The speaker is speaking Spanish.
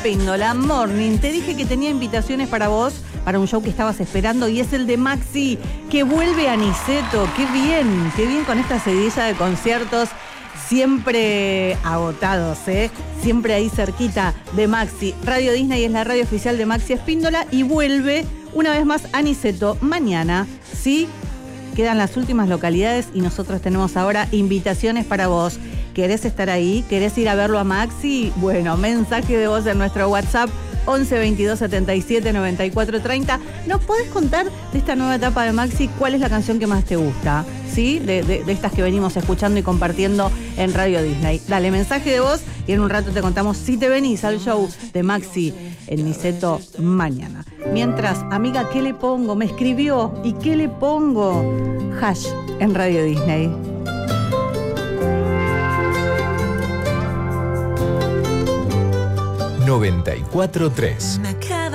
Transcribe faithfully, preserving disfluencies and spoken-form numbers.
Espíndola, Morning. Te dije que tenía invitaciones para vos, para un show que estabas esperando, y es el de Maxi, que vuelve a Niceto. Qué bien, qué bien con esta seguidilla de conciertos, siempre agotados, ¿eh? Siempre ahí cerquita de Maxi. Radio Disney es la radio oficial de Maxi Espíndola y vuelve una vez más a Niceto mañana, ¿sí? Quedan las últimas localidades y nosotros tenemos ahora invitaciones para vos. ¿Querés estar ahí? ¿Querés ir a verlo a Maxi? Bueno, mensaje de voz en nuestro WhatsApp once veintidós setenta y siete noventa y cuatro treinta. ¿Nos podés contar de esta nueva etapa de Maxi cuál es la canción que más te gusta? ¿Sí? De, de, de estas que venimos escuchando y compartiendo en Radio Disney. Dale mensaje de voz y en un rato te contamos si te venís al show de Maxi en Niceto mañana. Mientras, amiga, ¿qué le pongo? Me escribió. ¿Y qué le pongo? Hash en Radio Disney. noventa y cuatro tres.